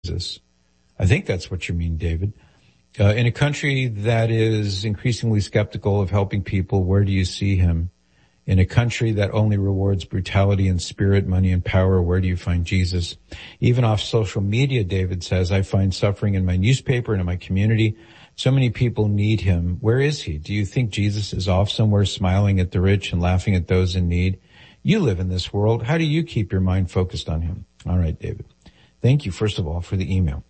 Jesus. I think that's what you mean, David. In a country that is increasingly skeptical of helping people, where do you see him? In a country that only rewards brutality and spirit, money and power, where do you find Jesus? Even off social media, David says, I find suffering in my newspaper and in my community. So many people need him. Where is he? Do you think Jesus is off somewhere smiling at the rich and laughing at those in need? You live in this world. How do you keep your mind focused on him? All right, David. Thank you, first of all, for the email.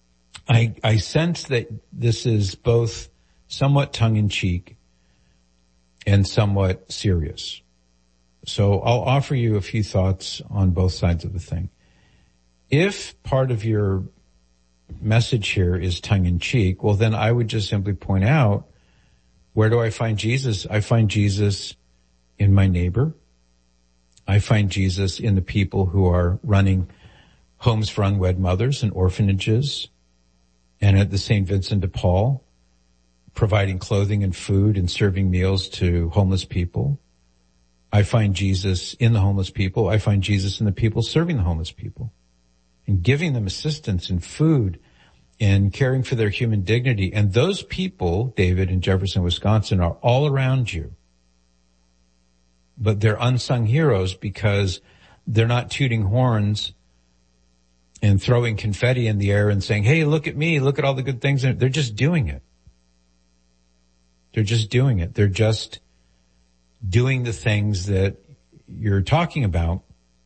I sense that this is both somewhat tongue-in-cheek and somewhat serious. So I'll offer you a few thoughts on both sides of the thing. If part of your message here is tongue-in-cheek, well, then I would just simply point out, where do I find Jesus? I find Jesus in my neighbor. I find Jesus in the people who are running homes for unwed mothers and orphanages, and at the St. Vincent de Paul, providing clothing and food and serving meals to homeless people. I find Jesus in the homeless people. I find Jesus in the people serving the homeless people and giving them assistance and food and caring for their human dignity. And those people, David, in Jefferson, Wisconsin, are all around you. But they're unsung heroes because they're not tooting horns and throwing confetti in the air and saying, hey, look at me, look at all the good things. They're just doing it. They're just doing it. They're just doing the things that you're talking about.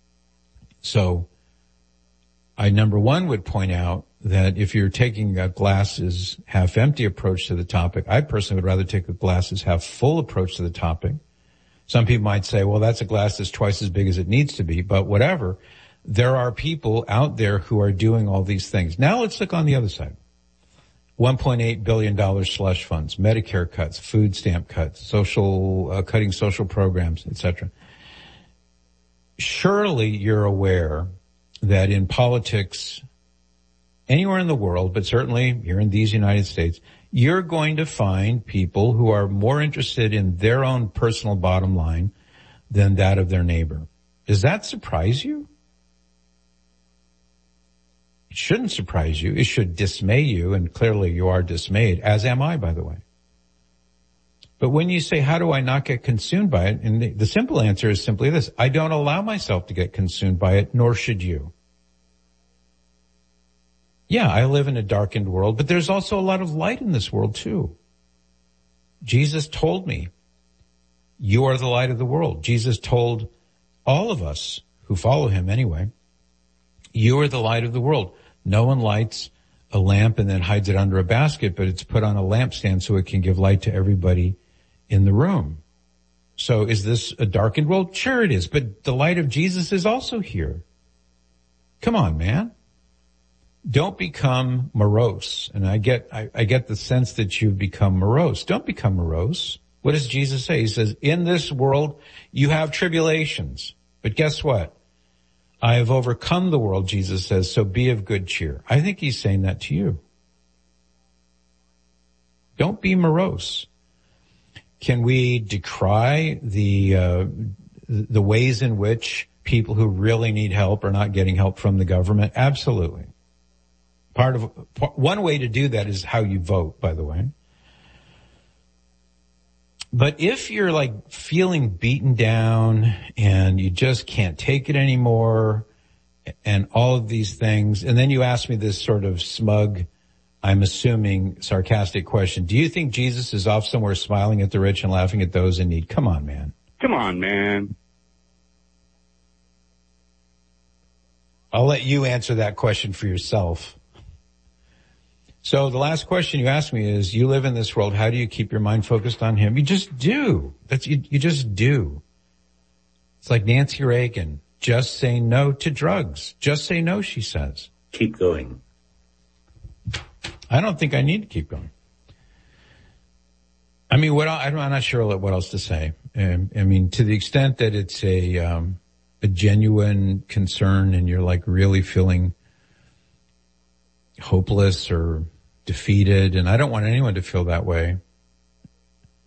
So I, number one, would point out that if you're taking a glasses half empty approach to the topic, I personally would rather take a glasses half full approach to the topic. Some people might say, well, that's a glass that's twice as big as it needs to be, but whatever. There are people out there who are doing all these things. Now let's look on the other side. $1.8 billion slush funds, Medicare cuts, food stamp cuts, cutting social programs, etc. Surely you're aware that in politics, anywhere in the world, but certainly here in these United States, you're going to find people who are more interested in their own personal bottom line than that of their neighbor. Does that surprise you? It shouldn't surprise you. It should dismay you, and clearly you are dismayed, as am I, by the way. But when you say, how do I not get consumed by it? And the simple answer is simply this. I don't allow myself to get consumed by it, nor should you. Yeah, I live in a darkened world, but there's also a lot of light in this world too. Jesus told me, you are the light of the world. Jesus told all of us who follow him anyway, you are the light of the world. No one lights a lamp and then hides it under a basket, but it's put on a lampstand so it can give light to everybody in the room. So is this a darkened world? Sure it is, but the light of Jesus is also here. Come on, man. Don't become morose. And I get the sense that you've become morose. Don't become morose. What does Jesus say? He says, in this world, you have tribulations. But guess what? I have overcome the world, Jesus says, so be of good cheer. I think he's saying that to you. Don't be morose. Can we decry the ways in which people who really need help are not getting help from the government? Absolutely. One way to do that is how you vote, by the way. But if you're like feeling beaten down and you just can't take it anymore and all of these things, and then you ask me this sort of smug, I'm assuming sarcastic question, do you think Jesus is off somewhere smiling at the rich and laughing at those in need? Come on, man. Come on, man. I'll let you answer that question for yourself. So the last question you asked me is, you live in this world, how do you keep your mind focused on him? You just do. You just do. It's like Nancy Reagan, just say no to drugs. Just say no, she says. Keep going. I don't think I need to keep going. I mean, I'm not sure what else to say. I mean, to the extent that it's a genuine concern and you're like really feeling hopeless or defeated, and I don't want anyone to feel that way.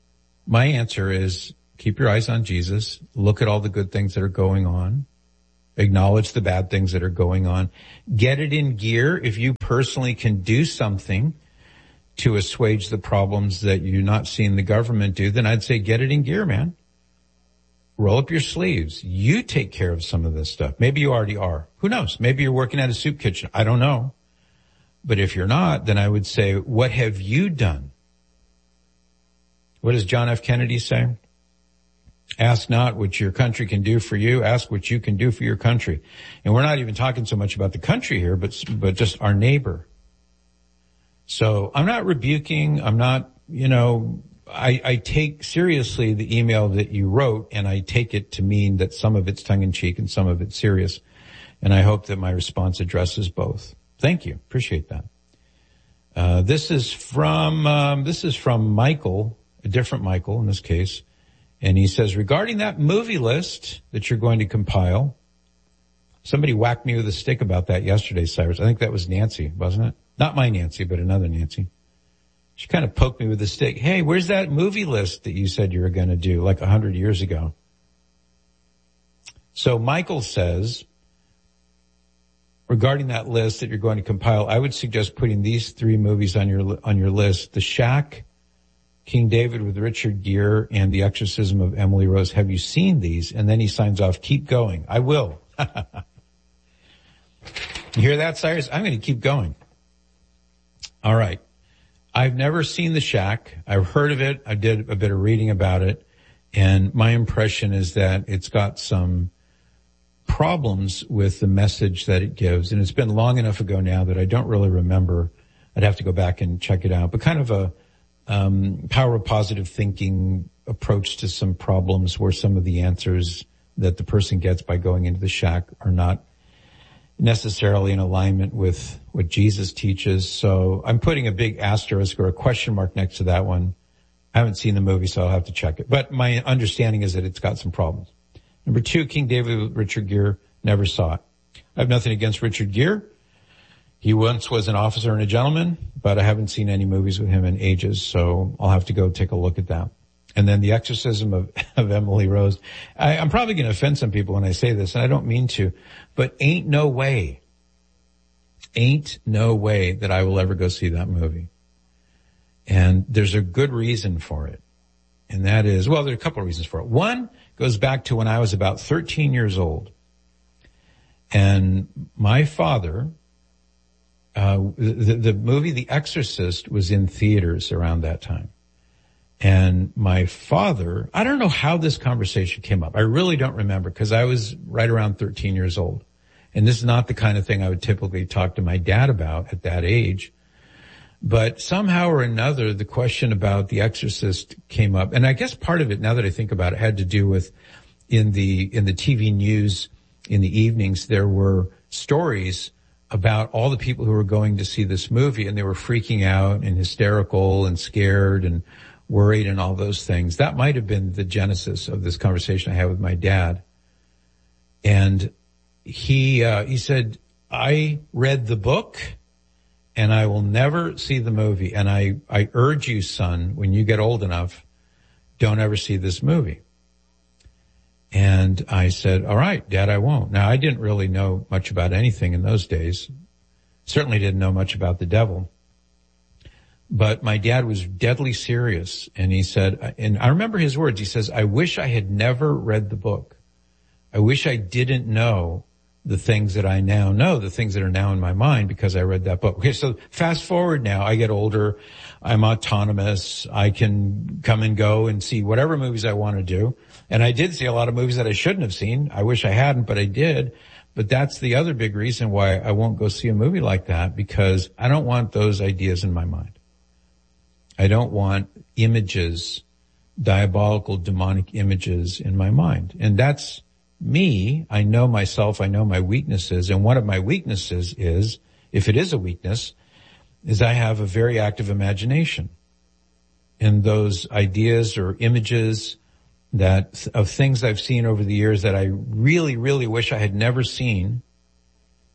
My answer is keep your eyes on Jesus, look at all the good things that are going on, Acknowledge the bad things that are going on. Get it in gear. If you personally can do something to assuage the problems that you're not seeing the government do, then I'd say get it in gear, man. Roll up your sleeves. You take care of some of this stuff. Maybe you already are. Who knows? Maybe you're working at a soup kitchen. I don't know. But if you're not, then I would say, what have you done? What does John F. Kennedy say? Ask not what your country can do for you. Ask what you can do for your country. And we're not even talking so much about the country here, but just our neighbor. So I'm not rebuking. I'm not, I take seriously the email that you wrote, and I take it to mean that some of it's tongue in cheek and some of it's serious. And I hope that my response addresses both. Thank you. Appreciate that. This is from Michael, a different Michael in this case. And he says, regarding that movie list that you're going to compile, somebody whacked me with a stick about that yesterday, Cyrus. I think that was Nancy, wasn't it? Not my Nancy, but another Nancy. She kind of poked me with a stick. Hey, where's that movie list that you said you were going to do like 100 years ago? So Michael says, regarding that list that you're going to compile, I would suggest putting these 3 movies on your list: The Shack, King David with Richard Gere, and The Exorcism of Emily Rose. Have you seen these? And then he signs off, keep going. I will. You hear that, Cyrus? I'm going to keep going. All right. I've never seen The Shack. I've heard of it. I did a bit of reading about it. And my impression is that it's got some problems with the message that it gives. And it's been long enough ago now that I don't really remember. I'd have to go back and check it out. But kind of a power of positive thinking approach to some problems where some of the answers that the person gets by going into the shack are not necessarily in alignment with what Jesus teaches. So I'm putting a big asterisk or a question mark next to that one. I haven't seen the movie, so I'll have to check it. But my understanding is that it's got some problems. Number 2, King David with Richard Gere. Never saw it. I have nothing against Richard Gere. He once was an officer and a gentleman, but I haven't seen any movies with him in ages, so I'll have to go take a look at that. And then The Exorcism of Emily Rose. I'm probably going to offend some people when I say this, and I don't mean to, but ain't no way that I will ever go see that movie. And there's a good reason for it. And that is, well, there are a couple of reasons for it. One goes back to when I was about 13 years old. And my father, the movie The Exorcist was in theaters around that time. And my father, I don't know how this conversation came up. I really don't remember because I was right around 13 years old. And this is not the kind of thing I would typically talk to my dad about at that age. But somehow or another, the question about The Exorcist came up. And I guess part of it, now that I think about it, had to do with in the TV news in the evenings, there were stories about all the people who were going to see this movie, and they were freaking out and hysterical and scared and worried and all those things. That might have been the genesis of this conversation I had with my dad. And he said, I read the book and I will never see the movie. And I urge you, son, when you get old enough, don't ever see this movie. And I said, all right, Dad, I won't. Now, I didn't really know much about anything in those days. Certainly didn't know much about the devil. But my dad was deadly serious. And he said, and I remember his words, he says, I wish I had never read the book. I wish I didn't know the things that I now know, the things that are now in my mind because I read that book. Okay, so fast forward now, I get older, I'm autonomous, I can come and go and see whatever movies I want to do. And I did see a lot of movies that I shouldn't have seen. I wish I hadn't, but I did. But that's the other big reason why I won't go see a movie like that, because I don't want those ideas in my mind. I don't want images, diabolical, demonic images in my mind. And that's me. I know myself. I know my weaknesses. And one of my weaknesses is, if it is a weakness, is I have a very active imagination. And those ideas or images that of things I've seen over the years that I really, really wish I had never seen,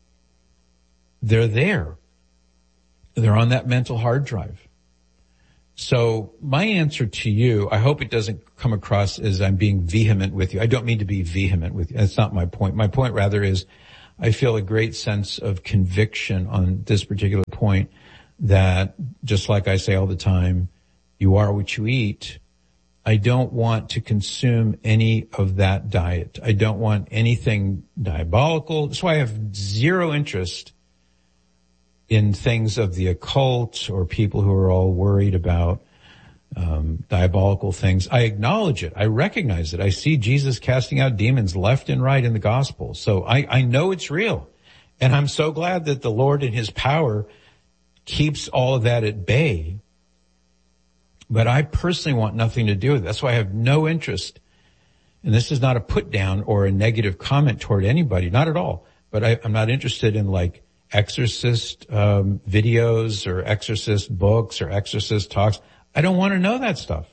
they're there. They're on that mental hard drive. So my answer to you, I hope it doesn't come across as I'm being vehement with you. I don't mean to be vehement with you. That's not my point. My point rather is I feel a great sense of conviction on this particular point that, just like I say all the time, you are what you eat. I don't want to consume any of that diet. I don't want anything diabolical. That's why I have zero interest in things of the occult or people who are all worried about diabolical things. I acknowledge it. I recognize it. I see Jesus casting out demons left and right in the gospel. So I know it's real. And I'm so glad that the Lord in his power keeps all of that at bay. But I personally want nothing to do with it. That's why I have no interest. And this is not a put down or a negative comment toward anybody. Not at all. But I'm not interested in like exorcist videos or exorcist books or exorcist talks. I don't want to know that stuff.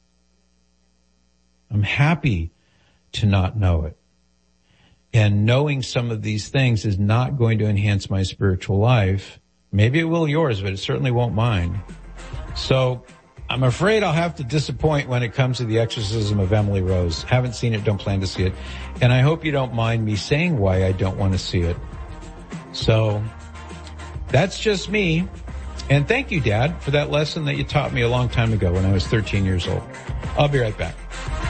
I'm happy to not know it. And knowing some of these things is not going to enhance my spiritual life. Maybe it will yours, but it certainly won't mine. So I'm afraid I'll have to disappoint when it comes to the exorcism of Emily Rose. Haven't seen it, don't plan to see it. And I hope you don't mind me saying why I don't want to see it. So that's just me. And thank you, Dad, for that lesson that you taught me a long time ago when I was 13 years old. I'll be right back.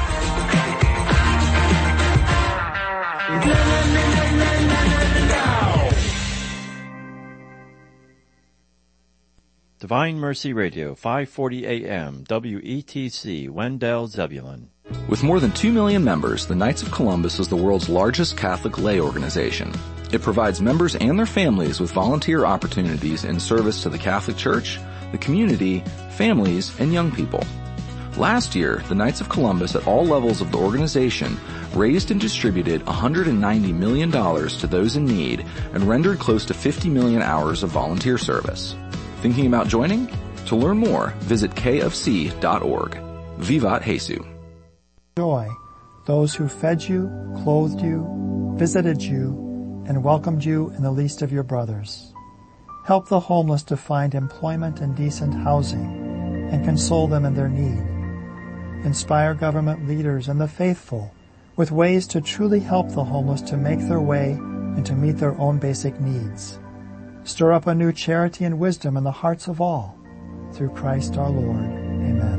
Divine Mercy Radio, 540 AM, WETC, Wendell, Zebulon. With more than 2 million members, the Knights of Columbus is the world's largest Catholic lay organization. It provides members and their families with volunteer opportunities in service to the Catholic Church, the community, families, and young people. Last year, the Knights of Columbus at all levels of the organization raised and distributed $190 million to those in need and rendered close to 50 million hours of volunteer service. Thinking about joining? To learn more, visit kfc.org. Vivat Jesus. Joy, those who fed you, clothed you, visited you, and welcomed you in the least of your brothers. Help the homeless to find employment and decent housing, and console them in their need. Inspire government leaders and the faithful with ways to truly help the homeless to make their way and to meet their own basic needs. Stir up a new charity and wisdom in the hearts of all. Through Christ our Lord. Amen.